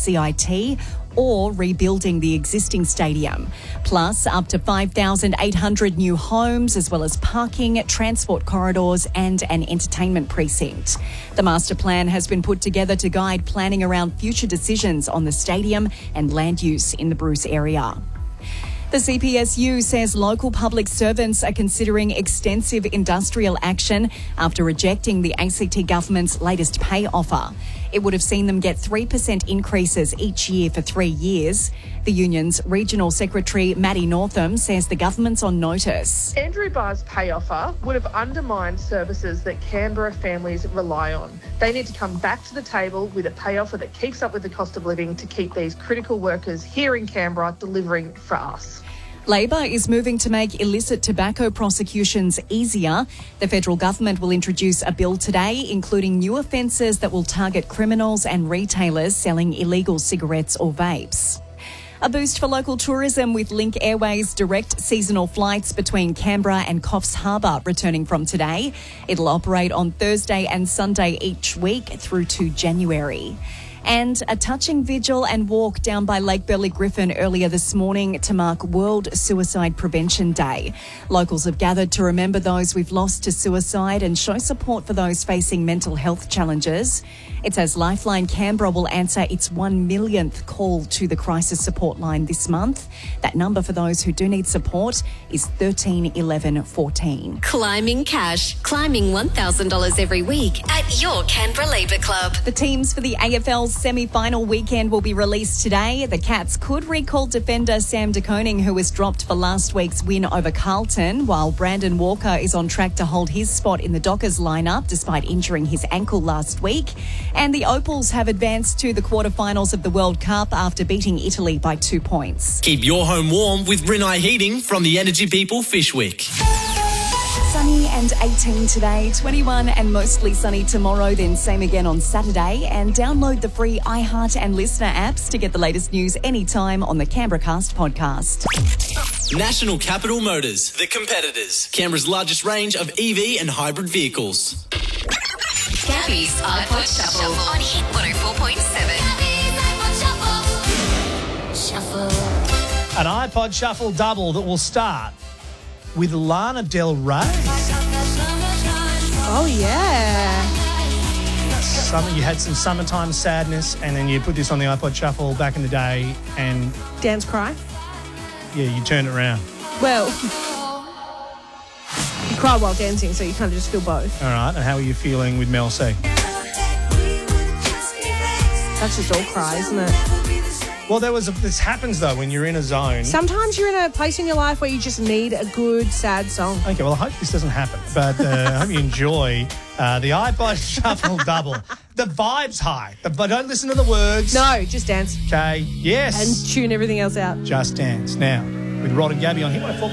CIT or rebuilding the existing stadium. Plus, up to 5,800 new homes, as well as parking, transport corridors and an entertainment precinct. The master plan has been put together to guide planning around future decisions on the stadium and land use in the Bruce area. The CPSU says local public servants are considering extensive industrial action after rejecting the ACT government's latest pay offer. It would have seen them get 3% increases each year for 3 years. The union's regional secretary, Maddie Northam, says the government's on notice. Andrew Barr's pay offer would have undermined services that Canberra families rely on. They need to come back to the table with a pay offer that keeps up with the cost of living to keep these critical workers here in Canberra delivering for us. Labor is moving to make illicit tobacco prosecutions easier. The federal government will introduce a bill today, including new offences that will target criminals and retailers selling illegal cigarettes or vapes. A boost for local tourism with Link Airways direct seasonal flights between Canberra and Coffs Harbour returning from today. It'll operate on Thursday and Sunday each week through to January. And a touching vigil and walk down by Lake Burley Griffin earlier this morning to mark World Suicide Prevention Day. Locals have gathered to remember those we've lost to suicide and show support for those facing mental health challenges. It's as Lifeline Canberra will answer its 1 millionth call to the crisis support line this month. That number for those who do need support is 13 11 14. Climbing cash. Climbing $1,000 every week at your Canberra Labour Club. The teams for the AFL's semi-final weekend will be released today. The Cats could recall defender Sam De Koning, who was dropped for last week's win over Carlton, while Brandon Walker is on track to hold his spot in the Dockers lineup despite injuring his ankle last week. And the Opals have advanced to the quarterfinals of the World Cup after beating Italy by 2 points. Keep your home warm with Rinnai Heating from the Energy People Fishwick. Sunny and 18 today, 21 and mostly sunny tomorrow, then same again on Saturday. And download the free iHeart and Listener apps to get the latest news anytime on the Canberra Cast podcast. National Capital Motors, the competitors. Canberra's largest range of EV and hybrid vehicles. Gabby's iPod Shuffle on Hit 104.7. An iPod Shuffle double that will start with Lana Del Rey. Oh, yeah. You had some summertime sadness, and then you put this on the iPod Shuffle back in the day, and... Dance cry? Yeah, you turn it around. Well, you cry while dancing, so you kind of just feel both. All right, and how are you feeling with Mel C? That's just all cry, isn't it? Well, this happens, though, when you're in a zone. Sometimes you're in a place in your life where you just need a good, sad song. Okay, well, I hope this doesn't happen, but I hope you enjoy the iPod Shuffle double. The vibe's high, but don't listen to the words. No, just dance. Okay, yes. And tune everything else out. Just dance. Now, with Rod and Gabby on Hit 104.7.